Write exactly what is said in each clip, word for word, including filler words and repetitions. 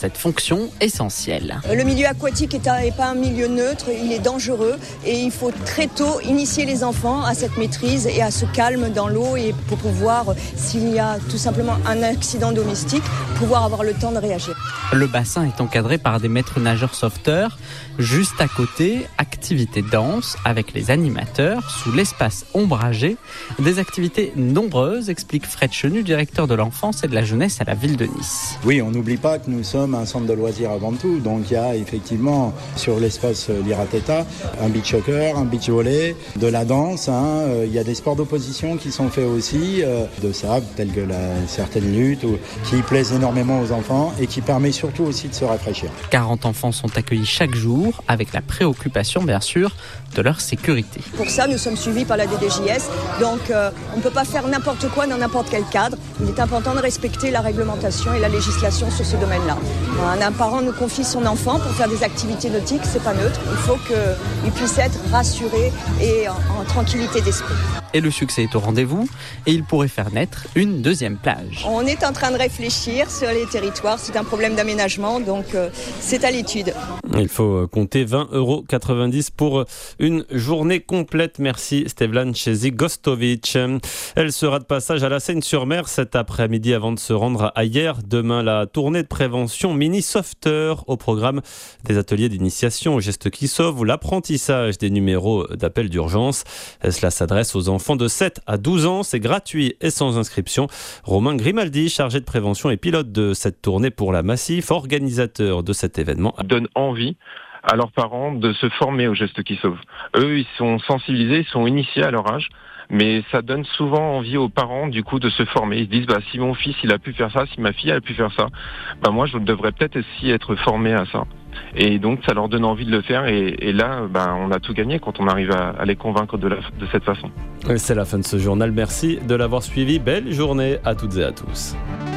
cette fonction essentielle. Le milieu aquatique n'est pas un milieu neutre, il est dangereux et il faut très tôt initier les enfants à cette maîtrise et à ce calme dans l'eau et pour pouvoir, s'il y a tout simplement un accident domestique, pouvoir avoir le temps de réagir. Le bassin est encadré par des maîtres nageurs sauveteurs. Juste à côté, activités danse avec les animateurs sous l'espace ombragé. Des activités nombreuses, explique Fred Chenu, directeur de l'enfance et de la jeunesse à la ville de Nice. Oui, on n'oublie pas que nous sommes un centre de loisirs avant tout. Donc il y a effectivement sur l'espace Lirateta un beach soccer, un beach volley, de la danse. Hein. Il y a des sports d'opposition qui sont faits aussi, euh, de sable, tels que la, certaines luttes, ou, qui plaisent énormément aux enfants et qui permet surtout aussi de se rafraîchir. quarante enfants sont accueillis chaque jour, avec la préoccupation bien sûr de leur sécurité. Pour ça, nous sommes suivis par la D D J S, donc euh, on ne peut pas faire n'importe quoi dans n'importe quel cadre. Il est important de respecter la réglementation et la législation sur ce domaine-là. Un, un parent nous confie son enfant pour faire des activités nautiques, c'est pas neutre. Il faut qu'il puisse être rassuré et en, en tranquillité d'esprit. Et le succès est au rendez-vous et il pourrait faire naître une deuxième plage. On est en train de réfléchir sur les territoires, c'est un problème d'aménagement, donc euh, c'est à l'étude. Il faut compter vingt euros quatre-vingt-dix pour une journée complète. Merci Stevlan Chezi-Gostovic. Elle sera de passage à la Seine-sur-Mer cet après-midi avant de se rendre à Hyères. Demain, la tournée de prévention Mini Sauveteur au programme des ateliers d'initiation aux gestes qui sauvent ou l'apprentissage des numéros d'appel d'urgence. Cela s'adresse aux enfants de sept à douze ans. C'est gratuit et sans inscription. Romain Grimaldi, chargé de prévention et pilote de cette tournée pour la Massif, organisateur de cet événement, donne envie à leurs parents de se former aux gestes qui sauvent. Eux, ils sont sensibilisés, ils sont initiés à leur âge, mais ça donne souvent envie aux parents du coup de se former. Ils se disent bah si mon fils il a pu faire ça, si ma fille a pu faire ça, bah moi je devrais peut-être aussi être formé à ça. Et donc ça leur donne envie de le faire et, et là bah, on a tout gagné quand on arrive à, à les convaincre de, la, de cette façon. C'est la fin de ce journal, merci de l'avoir suivi. Belle journée à toutes et à tous.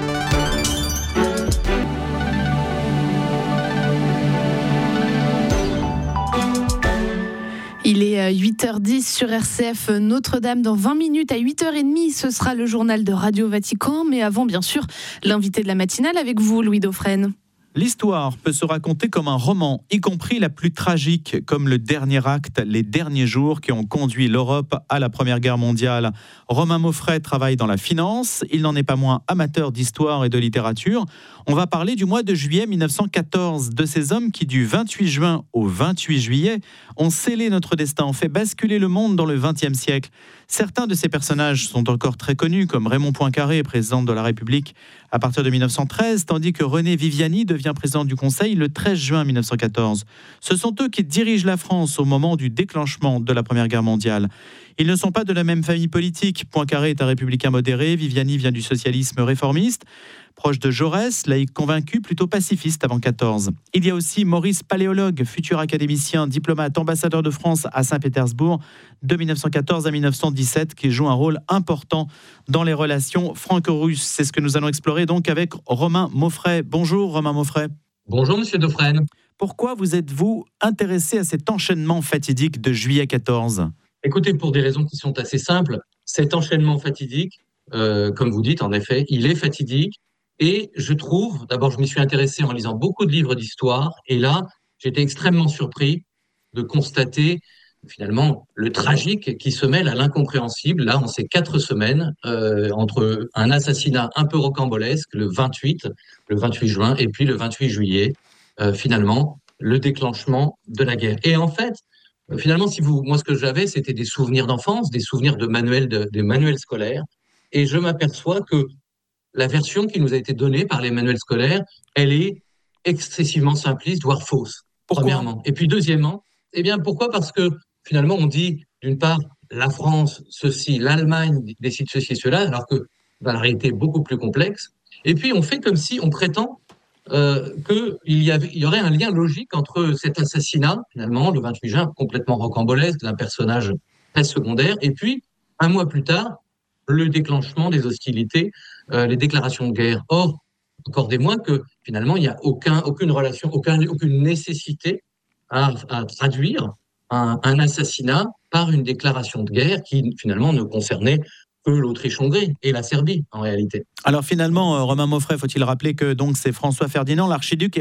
Il est huit heures dix sur R C F Notre-Dame. Dans vingt minutes, à huit heures trente, ce sera le journal de Radio Vatican. Mais avant, bien sûr, l'invité de la matinale avec vous, Louis Dauphren. L'histoire peut se raconter comme un roman, y compris la plus tragique, comme le dernier acte, les derniers jours qui ont conduit l'Europe à la Première Guerre mondiale. Romain Mauffret travaille dans la finance, il n'en est pas moins amateur d'histoire et de littérature. On va parler du mois de juillet mille neuf cent quatorze, de ces hommes qui, du vingt-huit juin au vingt-huit juillet, ont scellé notre destin, ont fait basculer le monde dans le vingtième siècle. Certains de ces personnages sont encore très connus, comme Raymond Poincaré, président de la République à partir de mille neuf cent treize, tandis que René Viviani devient président du Conseil le treize juin mille neuf cent quatorze. Ce sont eux qui dirigent la France au moment du déclenchement de la Première Guerre mondiale. Ils ne sont pas de la même famille politique. Poincaré est un républicain modéré, Viviani vient du socialisme réformiste, proche de Jaurès, laïc convaincu, plutôt pacifiste avant quatorze. Il y a aussi Maurice Paléologue, futur académicien, diplomate, ambassadeur de France à Saint-Pétersbourg de mille neuf cent quatorze à mille neuf cent dix-sept, qui joue un rôle important dans les relations franco-russes. C'est ce que nous allons explorer donc avec Romain Mauffret. Bonjour Romain Mauffret. Bonjour Monsieur Dauphren. Pourquoi vous êtes-vous intéressé à cet enchaînement fatidique de juillet quatorze ? Écoutez, pour des raisons qui sont assez simples, cet enchaînement fatidique, euh, comme vous dites, en effet, il est fatidique. Et je trouve, d'abord, je m'y suis intéressé en lisant beaucoup de livres d'histoire. Et là, j'étais extrêmement surpris de constater, finalement, le tragique qui se mêle à l'incompréhensible, là, en ces quatre semaines, euh, entre un assassinat un peu rocambolesque, le vingt-huit, le vingt-huit juin, et puis le vingt-huit juillet, euh, finalement, le déclenchement de la guerre. Et en fait, finalement, si vous, moi, ce que j'avais, c'était des souvenirs d'enfance, des souvenirs de manuels, de, des manuels scolaires. Et je m'aperçois que la version qui nous a été donnée par les manuels scolaires, elle est excessivement simpliste, voire fausse, pourquoi premièrement. Et puis, deuxièmement, eh bien, pourquoi ? Parce que, finalement, on dit, d'une part, la France, ceci, l'Allemagne décide ceci et cela, alors que ben, la réalité est beaucoup plus complexe. Et puis, on fait comme si on prétend euh, qu'il y, avait, il y aurait un lien logique entre cet assassinat, finalement, le vingt-huit juin, complètement rocambolesque, d'un personnage très secondaire, et puis, un mois plus tard, le déclenchement des hostilités, euh, les déclarations de guerre. Or, accordez-moi que finalement, il n'y a aucun, aucune relation, aucun, aucune nécessité à, à traduire un, un assassinat par une déclaration de guerre qui finalement ne concernait que l'Autriche-Hongrie et la Serbie en réalité. Alors finalement, Romain Mauffret, faut-il rappeler que donc c'est François Ferdinand, l'archiduc